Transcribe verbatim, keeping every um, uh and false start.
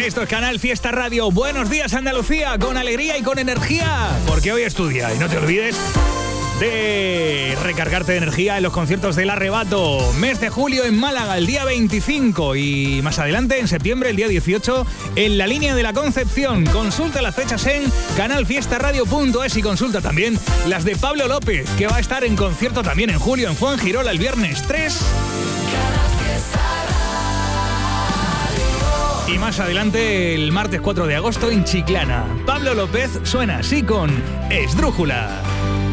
Esto es Canal Fiesta Radio. Buenos días, Andalucía, con alegría y con energía, porque hoy estudia y no te olvides de recargarte de energía en los conciertos del Arrebato. Mes de julio en Málaga, el día veinticinco, y más adelante, en septiembre, el día dieciocho, en la Línea de la Concepción. Consulta las fechas en canal fiesta radio punto es y consulta también las de Pablo López, que va a estar en concierto también en julio en Fuengirola el viernes tres. Y más adelante, el martes cuatro de agosto, en Chiclana. Pablo López suena así con Esdrújula.